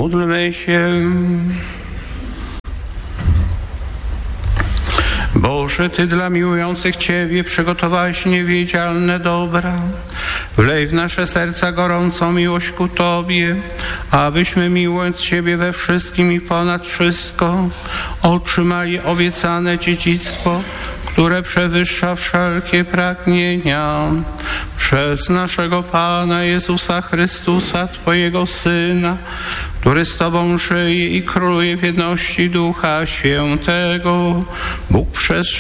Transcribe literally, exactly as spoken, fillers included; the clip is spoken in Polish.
Módlmy się. Boże, Ty dla miłujących Ciebie przygotowałeś niewiedzialne dobra. Wlej w nasze serca gorącą miłość ku Tobie, abyśmy miłując Ciebie we wszystkim i ponad wszystko otrzymali obiecane dziedzictwo, które przewyższa wszelkie pragnienia. Przez naszego Pana Jezusa Chrystusa, Twojego Syna, który z Tobą żyje i króluje w jedności Ducha Świętego, Bóg przez